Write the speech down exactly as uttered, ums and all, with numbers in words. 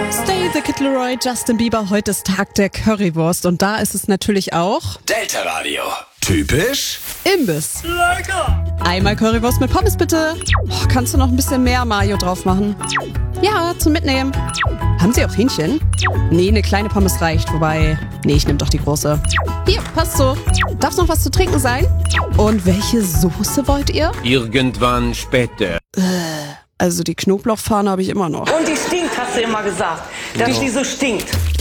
Stay the Kid Leroy, Justin Bieber, heute ist Tag der Currywurst und da ist es natürlich auch Delta Radio. Typisch Imbiss. Lecker! Einmal Currywurst mit Pommes bitte. Oh, kannst du noch ein bisschen mehr Mayo drauf machen? Ja, zum Mitnehmen. Haben Sie auch Hähnchen? Nee, eine kleine Pommes reicht, wobei... Nee, ich nehm doch die große. Hier, passt so. Darf's noch was zu trinken sein? Und welche Soße wollt ihr? Irgendwann später. Also die Knoblauchfahne habe ich immer noch. Und die stinkt, hast du immer gesagt. Dass die so stinkt.